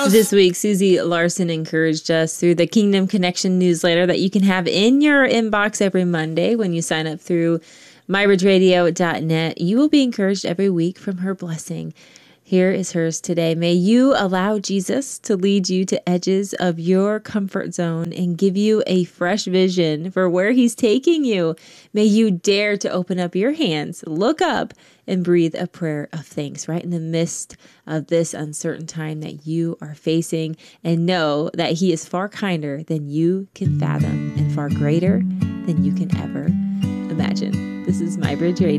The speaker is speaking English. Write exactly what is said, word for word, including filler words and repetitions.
This week, Susie Larson encouraged us through the Kingdom Connection newsletter that you can have in your inbox every Monday when you sign up through my bridge radio dot net. You will be encouraged every week from her blessing. Here is hers today. May you allow Jesus to lead you to edges of your comfort zone and give you a fresh vision for where he's taking you. May you dare to open up your hands, look up, and breathe a prayer of thanks right in the midst of this uncertain time that you are facing, and know that he is far kinder than you can fathom and far greater than you can ever imagine. This is My Bridge Radio.